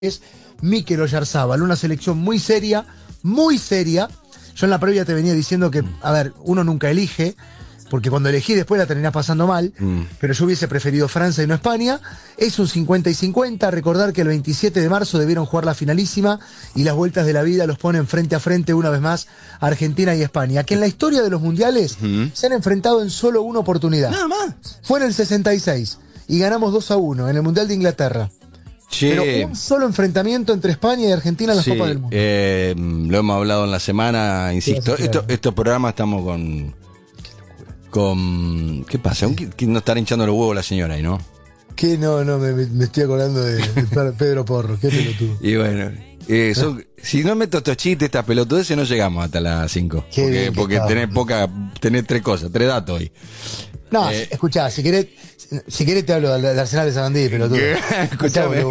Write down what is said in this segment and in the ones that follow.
es Mikel Oyarzábal, una selección muy seria, muy seria. Yo en la previa te venía diciendo que, a ver, uno nunca elige, porque cuando elegí después la terminás pasando mal, pero yo hubiese preferido Francia y no España. Es un 50 y 50, recordar que el 27 de marzo debieron jugar la finalísima y las vueltas de la vida los ponen frente a frente una vez más Argentina y España, que en la historia de los mundiales se han enfrentado en solo una oportunidad. Nada más. Fue en el 66 y ganamos 2-1 en el Mundial de Inglaterra. Che, Pero un solo enfrentamiento entre España y Argentina en las Copas del Mundo. Lo hemos hablado en la semana, insisto. Estos programas estamos con ¿qué pasa? Que no estará hinchando los huevos la señora ahí, ¿no? Que no, me estoy acordando de Pedro Porro. Qué pelotudo. Y bueno, si no meto estos chistes, estas pelotudeces, no llegamos hasta las 5. Porque tenés tres datos hoy. No, escuchá, si querés te hablo del Arsenal de Sarandí, pelotudo. Escuchame.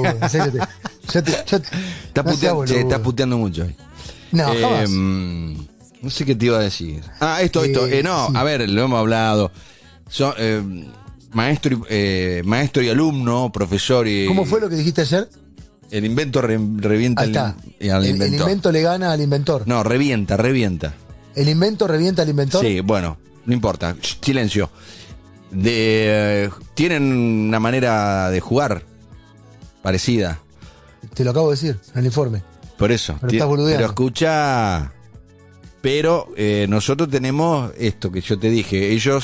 Estás puteando mucho hoy. No, jamás. No sé qué te iba a decir. Esto. No, sí. A ver, lo hemos hablado. Maestro y alumno, profesor y... ¿Cómo fue lo que dijiste ayer? El invento revienta al inventor. El invento le gana al inventor. No, revienta. ¿El invento revienta al inventor? Sí, bueno, no importa. Silencio. Tienen una manera de jugar parecida. Te lo acabo de decir en el informe. Por eso. Pero estás boludeando. Pero escucha. Pero nosotros tenemos esto que yo te dije. Ellos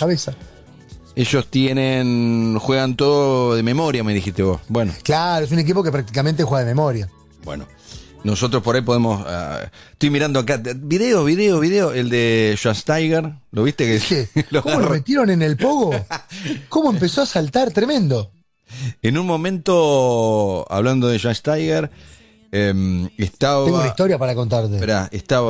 juegan todo de memoria, me dijiste vos. Bueno. Claro, es un equipo que prácticamente juega de memoria. Bueno. Nosotros por ahí podemos... estoy mirando acá. Video. El de Schweinsteiger. ¿Lo viste? ¿Cómo lo metieron en el pogo? ¿Cómo empezó a saltar? Tremendo. En un momento, hablando de Schweinsteiger, estaba... Tengo una historia para contarte. Esperá,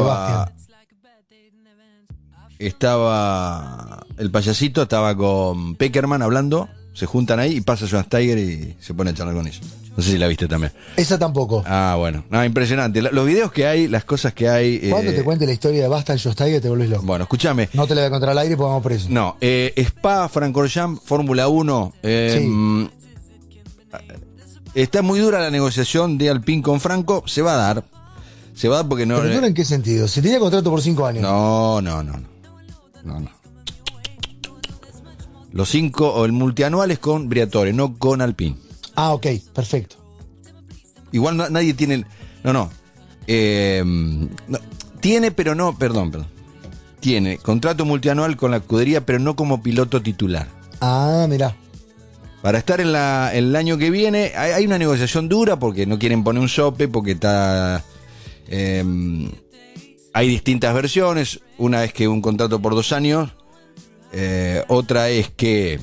estaba... El payasito estaba con Peckerman hablando. Se juntan ahí y pasa Schweinsteiger y se pone a charlar con ellos. No sé si la viste también. Esa tampoco. Bueno. Impresionante. Los videos que hay, las cosas que hay... Cuando te cuente la historia de Bastian Schweinsteiger te volvés loco. Bueno, escúchame. No te la voy a contar al aire porque vamos presos. No, Spa-Francorchamps, Fórmula 1. Sí. Está muy dura la negociación de Alpine con Franco. Se va a dar porque no... ¿Pero dura en qué sentido? ¿Se tenía contrato por 5 años? No. Los 5 o el multianual es con Briatore, no con Alpine. Ok, perfecto. Igual nadie tiene... No. Tiene, pero no... Perdón. Tiene contrato multianual con la escudería, pero no como piloto titular. Mirá. Para estar en el año que viene, hay una negociación dura porque no quieren poner un sope, porque está... hay distintas versiones. Una es que un contrato por 2 años... otra es que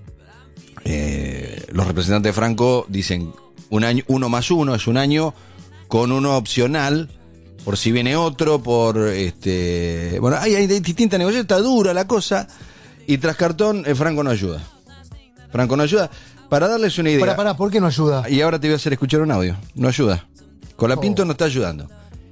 los representantes de Franco dicen 1 año, 1 más 1 es 1 año con uno opcional por si viene otro, bueno, hay distintas negociaciones, está dura la cosa y tras cartón Franco no ayuda. Para darles una idea. Pará, ¿por qué no ayuda? Y ahora te voy a hacer escuchar un audio. No ayuda. Colapinto no está ayudando.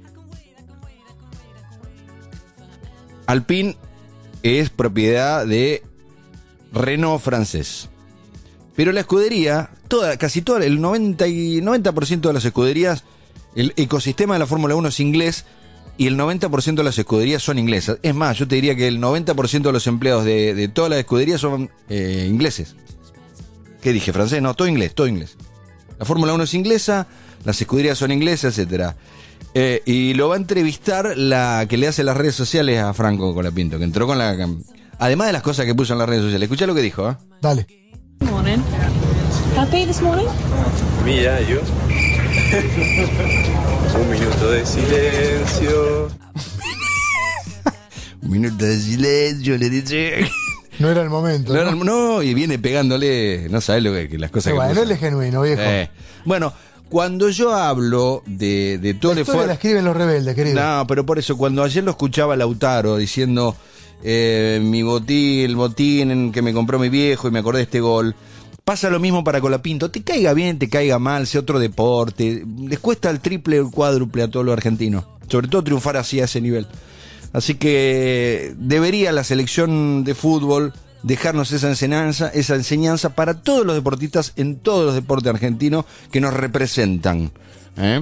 Alpine es propiedad de Renault francés. Pero la escudería, casi toda, el 90% de las escuderías, el ecosistema de la Fórmula 1 es inglés y el 90% de las escuderías son inglesas. Es más, yo te diría que el 90% de los empleados de todas las escuderías son ingleses. ¿Qué dije? ¿Francés? No, todo inglés. La Fórmula 1 es inglesa, las escuderías son inglesas, etcétera. Y lo va a entrevistar la que le hace las redes sociales a Franco Colapinto, que entró con la... Además de las cosas que puso en las redes sociales. Escuchá lo que dijo, ¿eh? Dale. Good morning. Happy this morning? Me, yeah, you. Un minuto de silencio. Un minuto de silencio, le dice. No era el momento. No, y viene pegándole, no sabes lo que las cosas que bueno, puso. él es genuino, viejo. Bueno, cuando yo hablo de todo el esfuerzo... la escriben los rebeldes, querido. No, pero por eso, cuando ayer lo escuchaba Lautaro diciendo mi botín, el botín que me compró mi viejo y me acordé de este gol, pasa lo mismo para Colapinto. Te caiga bien, te caiga mal, sea otro deporte, les cuesta el triple o el cuádruple a todos los argentinos, sobre todo triunfar así a ese nivel. Así que debería la selección de fútbol dejarnos esa enseñanza para todos los deportistas en todos los deportes argentinos que nos representan. ¿eh?